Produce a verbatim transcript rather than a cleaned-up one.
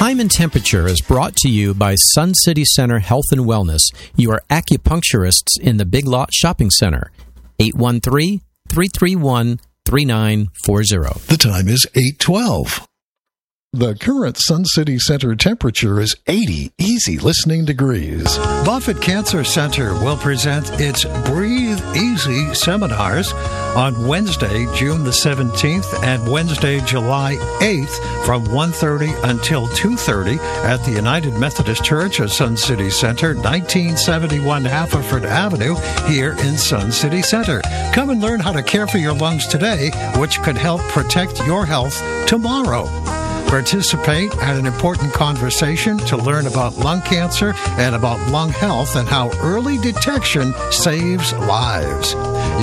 Time and Temperature is brought to you by Sun City Center Health and Wellness, your acupuncturists in the Big Lot Shopping Center. eight one three, three three one, three nine four zero. The time is eight twelve. The current Sun City Center temperature is eighty easy listening degrees. Buffett Cancer Center will present its Breathe Easy seminars on Wednesday, June the seventeenth and Wednesday, July eighth from one thirty until two thirty at the United Methodist Church of Sun City Center, nineteen seventy-one Haverford Avenue, here in Sun City Center. Come and learn how to care for your lungs today, which could help protect your health tomorrow. Participate at an important conversation to learn about lung cancer and about lung health and how early detection saves lives.